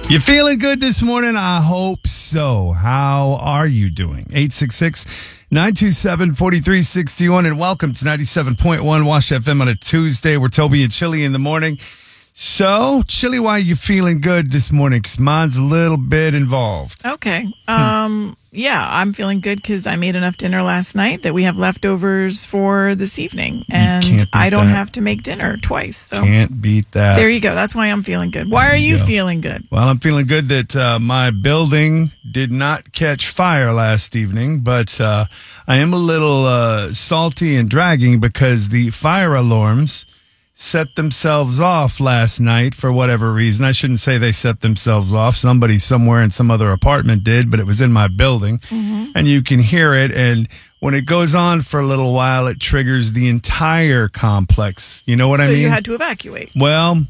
You feeling good this morning? I hope so. How are you doing? 866-927-4361 and welcome to 97.1 Wash FM on a Tuesday. We're Toby and Chili in the morning. So, Chili, why are you feeling good this morning? Because mine's a little bit involved. Okay. Yeah, I'm feeling good because I made enough dinner last night that we have leftovers for this evening. And I don't have to make dinner twice. So can't beat that. There you go. That's why I'm feeling good. Why are you feeling good? Well, I'm feeling good that my building did not catch fire last evening, but I am a little salty and dragging because the fire alarms set themselves off last night for whatever reason. I shouldn't say they set themselves off. Somebody somewhere in some other apartment did, but it was in my building. Mm-hmm. And you can hear it. And when it goes on for a little while, it triggers the entire complex. You know what I mean? So you had to evacuate. Well,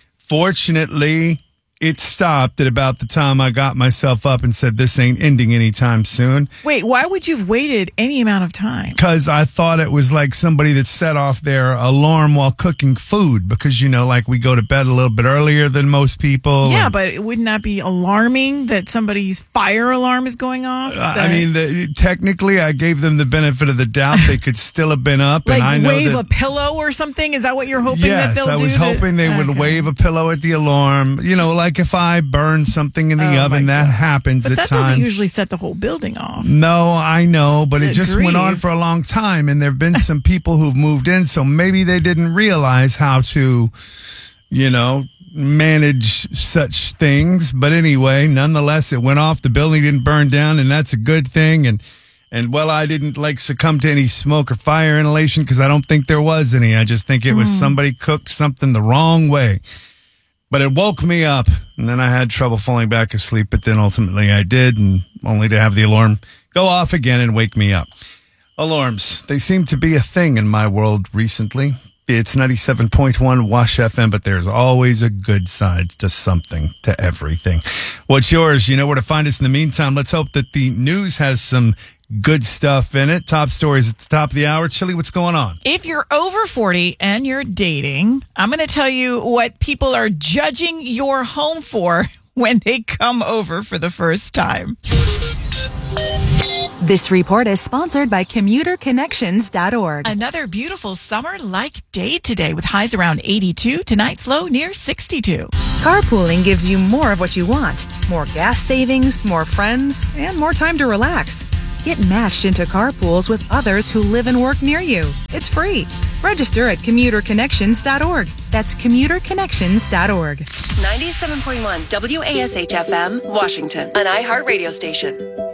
fortunately, it stopped at about the time I got myself up and said, this ain't ending anytime soon. Wait, why would you have waited any amount of time? Because I thought it was like somebody that set off their alarm while cooking food. Because, you know, like we go to bed a little bit earlier than most people. Yeah, but wouldn't that be alarming that somebody's fire alarm is going off? Technically, I gave them the benefit of the doubt. They could still have been up. Like and I know wave a pillow or something? Is that what you're hoping that they'll do? Yes, I was hoping they would wave a pillow at the alarm. You know, like if I burn something in the oven, that happens at times. But that doesn't usually set the whole building off. No, I know, but it just went on for a long time, and there have been some people who've moved in, so maybe they didn't realize how to, you know, manage such things. But anyway, nonetheless, it went off. The building didn't burn down, and that's a good thing. And well, I didn't succumb to any smoke or fire inhalation because I don't think there was any. I just think it was somebody cooked something the wrong way. But it woke me up, and then I had trouble falling back asleep, but then ultimately I did, and only to have the alarm go off again and wake me up. Alarms, they seem to be a thing in my world recently. It's 97.1 Wash FM, but there's always a good side to something, to everything. What's yours? You know where to find us in the meantime. Let's hope that the news has some good stuff in it. Top stories at the top of the hour. Chili, what's going on? If you're over 40 and you're dating, I'm going to tell you what people are judging your home for when they come over for the first time. This report is sponsored by CommuterConnections.org. Another beautiful summer-like day today with highs around 82. Tonight's low near 62. Carpooling gives you more of what you want. More gas savings, more friends, and more time to relax. Get matched into carpools with others who live and work near you. It's free. Register at CommuterConnections.org. That's CommuterConnections.org. 97.1 WASH-FM, Washington, an iHeart radio station.